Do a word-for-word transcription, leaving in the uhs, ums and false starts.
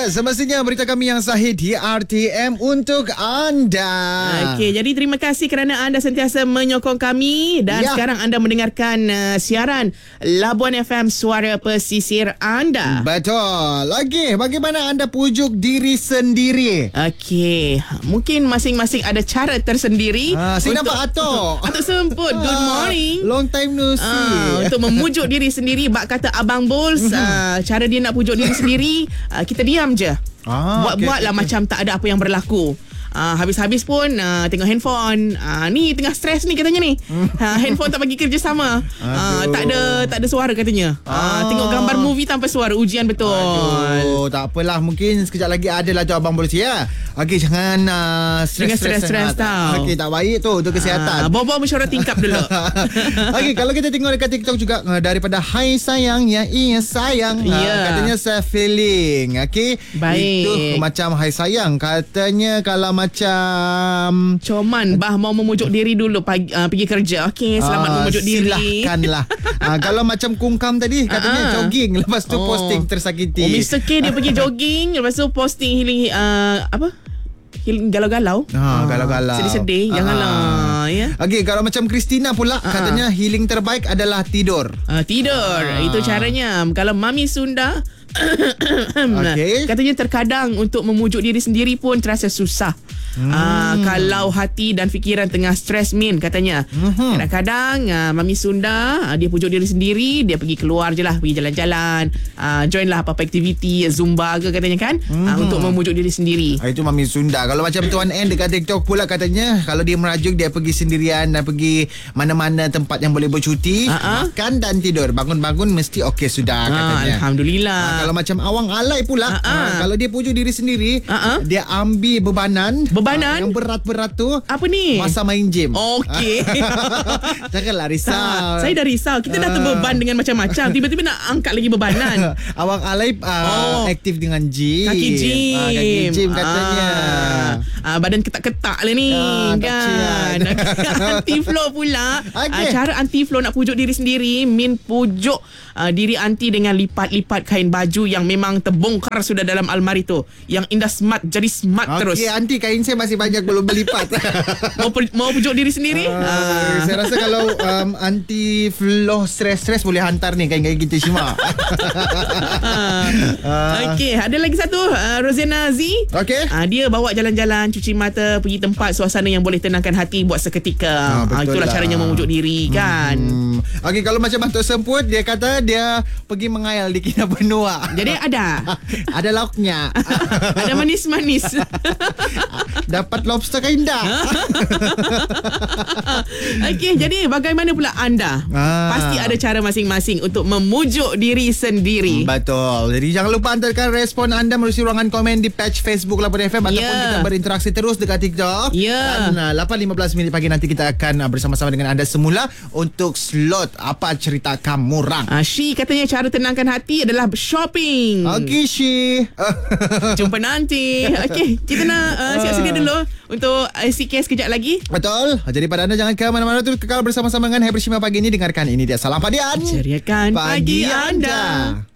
Ya, semestinya berita kami yang sahih di R T M untuk anda. Okey, jadi terima kasih kerana anda sentiasa menyokong kami. Dan ya. sekarang anda mendengarkan uh, siaran Labuan F M, suara pesisir anda. Betul. Lagi, bagaimana anda pujuk diri sendiri? Okey, mungkin masing-masing ada cara tersendiri. Ah, saya nampak Atok. Atok Semput, good morning. Long time no see. Ah, untuk memujuk diri sendiri, bak kata Abang Bols, uh, cara dia nak pujuk diri sendiri, uh, kita diam je. Ah, Buat-buatlah okay, okay. macam tak ada apa yang berlaku. Uh, habis-habis pun uh, tengok handphone. Uh, ni tengah stres ni katanya ni. Uh, handphone tak bagi kerjasama. Uh, tak ada tak ada suara katanya. Uh, Ah. Tengok gambar movie tanpa suara, ujian betul. Aduh, tak apalah, mungkin sekejap lagi ada lah tu Abang Bols ya. Okey, jangan uh, Jangan stres-stres tau. Okey, tak baik tu untuk kesihatan. Uh, bawa-bawa mesyuarat tingkap dulu. Okey, kalau kita tengok dekat TikTok juga uh, daripada Hai Sayang yang iya sayang. Uh, Ya. Katanya saya feeling. Okey. Baik. Itu macam Hai Sayang. Katanya kalau macam Coman, bah mau memujuk diri dulu pagi, uh, pergi kerja. Okey, selamat Ah, memujuk diri. Silahkanlah. ah, Kalau macam kungkam tadi, katanya Ah, ah. jogging, lepas tu Oh. posting tersakiti. Oh, mister K dia pergi jogging, lepas tu posting healing uh, apa? Healing galau-galau. Ah, galau-galau. Sedih-sedih. Ah. Janganlah, ya. Okey, kalau macam Christina pula, Ah, katanya healing terbaik adalah tidur. Uh, tidur. Ah. Itu caranya. Kalau Mami Sunda Okey. katanya terkadang untuk memujuk diri sendiri pun terasa susah. Hmm. Uh, kalau hati dan fikiran tengah stres, Min, katanya. Hmm. Kadang-kadang uh, Mami Sunda uh, dia pujuk diri sendiri, dia pergi keluar je lah, pergi jalan-jalan, uh, join lah apa-apa aktiviti, Zumba ke katanya kan, hmm. uh, untuk memujuk diri sendiri. Ah, itu Mami Sunda. Kalau macam Tuan N dekat TikTok pula, katanya kalau dia merajuk, dia pergi sendirian dan pergi mana-mana tempat yang boleh bercuti, Ah, ah. makan dan tidur. Bangun-bangun mesti okey sudah, Ah, katanya. Alhamdulillah. Ah, kalau macam Awang Alai pula, Ah, ah. ah, kalau dia pujuk diri sendiri, Ah, ah. dia ambil bebanan, Bebanan? ah, yang berat-berat tu, Apa ni? masa main gym. Okey. Janganlah risau. Tak, saya dah risau. Kita dah Ah. terbeban dengan macam-macam. Tiba-tiba nak angkat lagi bebanan. Awang Alai uh, Oh. aktif dengan gym. Kaki gym. Ah, kaki gym katanya. Ah, ah, badan ketak-ketak lah ni, Ah, tak kan. sian. Anti flow pula. Okey. Ah, cara anti flow nak pujuk diri sendiri, Min pujuk ah, diri anti dengan lipat-lipat kain baju yang memang terbongkar sudah dalam almari tu. Yang indah smart, jadi smart terus. Okey, anti kain saya masih banyak belum berlipat. Mau pu- mau pujuk diri sendiri? Ah, Ah. saya rasa kalau um, anti flow stres-stres boleh hantar ni kain-kain kita semua. Ah. Okey, ada lagi satu, uh, Rosena Z. Okey. Ah, dia bawa jalan-jalan, cuci mata, pergi tempat suasana yang boleh tenangkan hati buat seketika. Ah, Ah, betul itulah lah. caranya memujuk diri, kan. Hmm. Okey, kalau macam Atuk Semput, dia kata dia pergi mengayal di Kinabalu. Jadi ada Ada lauknya. ada manis-manis. Dapat lobster ke indah. Okey, jadi bagaimana pula anda? Ah. Pasti ada cara masing-masing untuk memujuk diri sendiri. Betul. Jadi jangan lupa hantarkan respon anda melalui ruangan komen di page Facebook Labuan F M, Ya. ataupun kita berinteraksi terus dekat TikTok. Ya. Dan uh, lapan lima belas minit pagi nanti kita akan uh, bersama-sama dengan anda semula untuk slot apa cerita kamu orang. Ah, Shi katanya cara tenangkan hati adalah shopping. Okey, Shi. Jumpa nanti. Okey, kita nak uh, siap sedia dulu untuk I C K sekejap lagi. Betul. Jadi pada anda jangan ke mana-mana tu, kekal bersama-sama dengan Happy Shima pagi ini. Dengarkan ini dia Salam Padian. Ceriakan pagi anda.